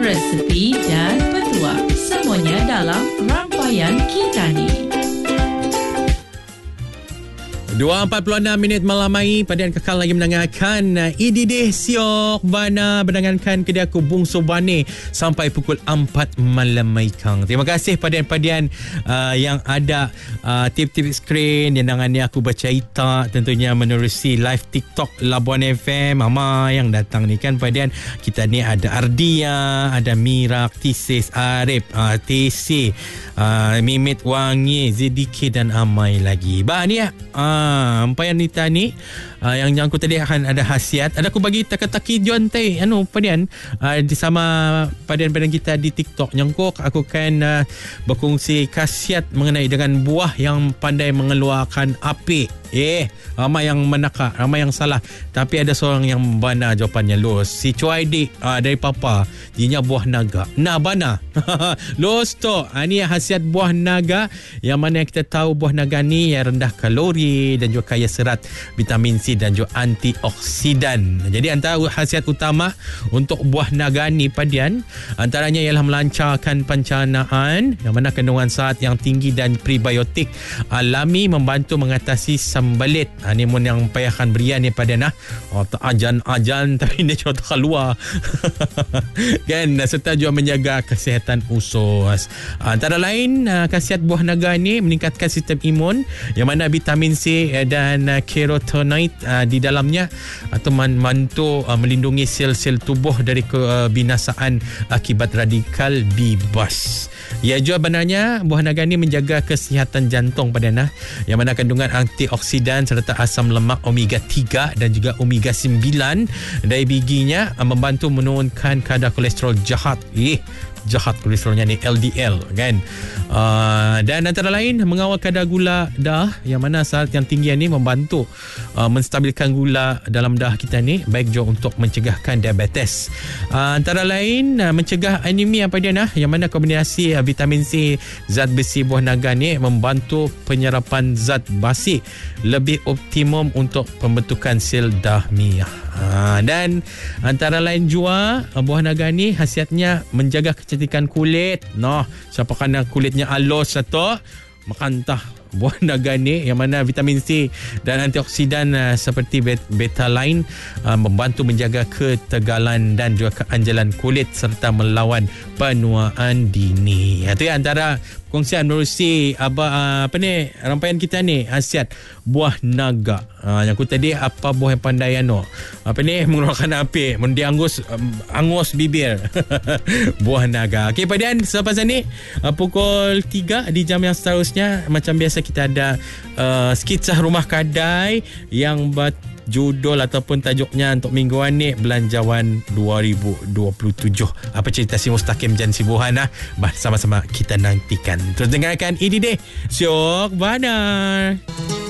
resepi dan petuah. Semuanya dalam rangkaian kita ni. 2.46 malam hari. Padian kekal lagi mendengarkan Ididih Siok Bana berdengarkan kedai aku Bungsu Bani sampai pukul 4 malam mai kang. Terima kasih padian-padian yang ada tip-tip skrin yang dengannya aku bercerita tentunya menerusi live TikTok Labuan FM. Mama yang datang ni kan padian. Kita ni ada Ardia, ada Mirak, Tisis, Arif, TC, Mimit Wangi, ZDK dan amai lagi. Bah ni Ampayan Nita ni yang aku tadi akan ada khasiat. Ada aku bagi taka-taki John Tay padian di sama padian-padian kita di TikTok nyangkuk aku kan berkongsi khasiat mengenai dengan buah yang pandai mengeluarkan api. Ramai yang menakak, ramai yang salah, tapi ada seorang yang bana jawapannya. Los si Cuaidi dari Papa dinya buah naga. Nah bana los tu ni khasiat buah naga yang mana kita tahu buah naga ni yang rendah kalori dan juga kaya serat, vitamin C dan juga antioksidan. Jadi antara khasiat utama untuk buah naga ni padian antaranya ialah melancarkan pencernaan yang mana kandungan serat yang tinggi dan prebiotik alami membantu mengatasi sembelit. Ni mun yang payahkan berian ni padian tak ajan tapi dia cuma tak keluar kan, serta juga menjaga kesihatan usus. Antara lain khasiat buah naga ni meningkatkan sistem imun yang mana vitamin C dan carotenoid di dalamnya atau membantu melindungi sel-sel tubuh dari kebinasaan akibat radikal bebas. Ya juga benarnya buah naga ni menjaga kesihatan jantung padian yang mana kandungan antioksidan serta asam lemak omega 3 dan juga omega 9 dari bijinya membantu menurunkan kadar kolesterol jahat. Jahat kolesterolnya ni LDL kan. Dan antara lain mengawal kadar gula darah yang mana saat yang tinggi ni membantu menstabilkan gula dalam darah kita ni, baik juga untuk mencegahkan diabetes. Antara lain mencegah anemia pada yang mana kombinasi vitamin C, zat besi buah naga ni membantu penyerapan zat basi lebih optimum untuk pembentukan sel darah merah. Dan antara lain juga buah naga ni khasiatnya menjaga kecantikan kulit. Siapa kena kulitnya halus atau makan tah buah naga ni yang mana vitamin C dan antioksidan seperti betalain membantu menjaga ketegalan dan juga keanjalan kulit serta melawan penuaan dini. Itu antara kongsian menerusi rangkaian kita ni khasiat buah naga. Yang aku tadi apa buah yang pandai mengeluarkan api, angus bibir. Buah naga. Okey padian, selepas ni pukul 3 di jam yang seterusnya macam biasa kita ada skitsah rumah kadai yang judul ataupun tajuknya untuk mingguan ni Belanjawan 2027. Apa cerita si Mustaqim Jan Sibuhan sama-sama kita nantikan. Terus dengarkan Ididih Siok Bana.